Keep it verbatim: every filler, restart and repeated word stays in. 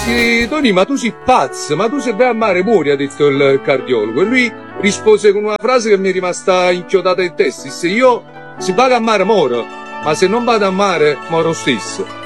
dissi, Tony, ma tu sei pazzo, ma tu se vai a mare muori, ha detto il cardiologo. E lui rispose con una frase che mi è rimasta inchiodata in testa, disse, io se vado a mare moro, ma se non vado a mare moro stesso.